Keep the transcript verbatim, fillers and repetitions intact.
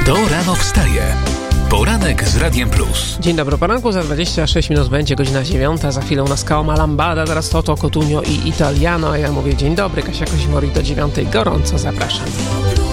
Kto rano wstaje? Poranek z Radiem Plus. Dzień dobry, poranku za dwadzieścia sześć minut będzie godzina dziewiąta. Za chwilę u nas Kaoma Lambada, teraz Toto, Cotugno i Italiano. A ja mówię dzień dobry, Kasia Kozimori do dziewiątej. Gorąco zapraszam.